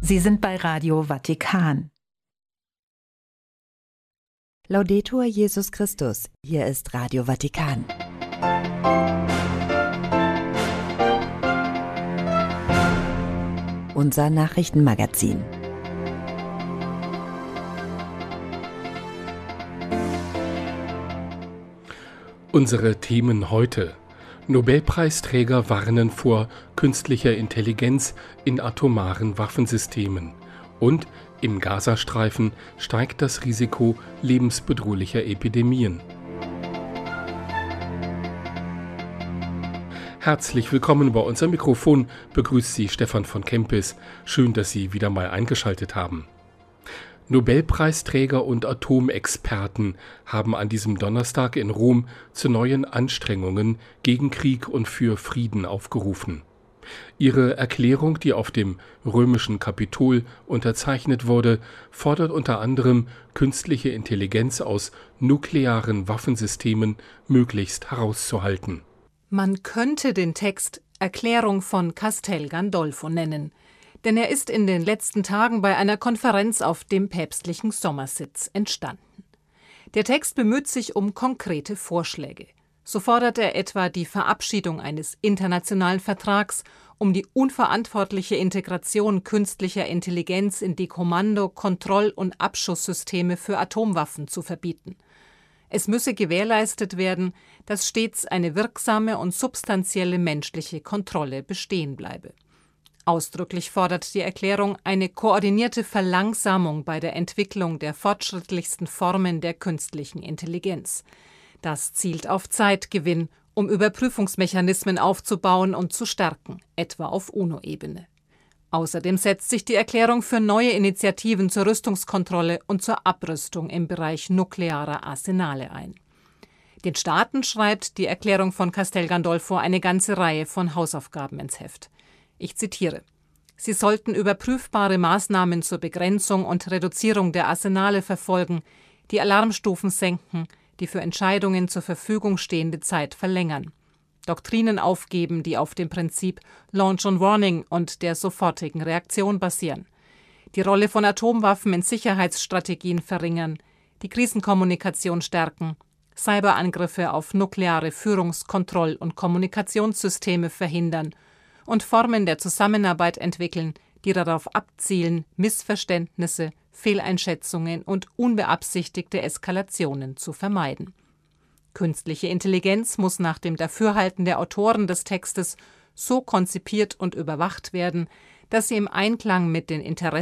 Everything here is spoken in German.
Sie sind bei Radio Vatikan. Laudetur Jesus Christus, hier ist Radio Vatikan. Unser Nachrichtenmagazin. Unsere Themen heute. Nobelpreisträger warnen vor künstlicher Intelligenz in atomaren Waffensystemen. Und im Gazastreifen steigt das Risiko lebensbedrohlicher Epidemien. Herzlich willkommen bei uns am Mikrofon, begrüßt Sie Stefan von Kempis. Schön, dass Sie wieder mal eingeschaltet haben. Nobelpreisträger und Atomexperten haben an diesem Donnerstag in Rom zu neuen Anstrengungen gegen Krieg und für Frieden aufgerufen. Ihre Erklärung, die auf dem römischen Kapitol unterzeichnet wurde, fordert unter anderem, künstliche Intelligenz aus nuklearen Waffensystemen möglichst herauszuhalten. Man könnte den Text Erklärung von Castel Gandolfo nennen, denn er ist in den letzten Tagen bei einer Konferenz auf dem päpstlichen Sommersitz entstanden. Der Text bemüht sich um konkrete Vorschläge. So fordert er etwa die Verabschiedung eines internationalen Vertrags, um die unverantwortliche Integration künstlicher Intelligenz in die Kommando-, Kontroll- und Abschusssysteme für Atomwaffen zu verbieten. Es müsse gewährleistet werden, dass stets eine wirksame und substanzielle menschliche Kontrolle bestehen bleibe. Ausdrücklich fordert die Erklärung eine koordinierte Verlangsamung bei der Entwicklung der fortschrittlichsten Formen der künstlichen Intelligenz. Das zielt auf Zeitgewinn, um Überprüfungsmechanismen aufzubauen und zu stärken, etwa auf UNO-Ebene. Außerdem setzt sich die Erklärung für neue Initiativen zur Rüstungskontrolle und zur Abrüstung im Bereich nuklearer Arsenale ein. Den Staaten schreibt die Erklärung von Castel Gandolfo eine ganze Reihe von Hausaufgaben ins Heft. Ich zitiere: Sie sollten überprüfbare Maßnahmen zur Begrenzung und Reduzierung der Arsenale verfolgen, die Alarmstufen senken, die für Entscheidungen zur Verfügung stehende Zeit verlängern. Doktrinen aufgeben, die auf dem Prinzip Launch on Warning und der sofortigen Reaktion basieren. Die Rolle von Atomwaffen in Sicherheitsstrategien verringern, die Krisenkommunikation stärken, Cyberangriffe auf nukleare Führungs-, Kontroll- und Kommunikationssysteme verhindern und Formen der Zusammenarbeit entwickeln, die darauf abzielen, Missverständnisse, Fehleinschätzungen und unbeabsichtigte Eskalationen zu vermeiden. Künstliche Intelligenz muss nach dem Dafürhalten der Autoren des Textes so konzipiert und überwacht werden, dass sie im Einklang mit den Interessen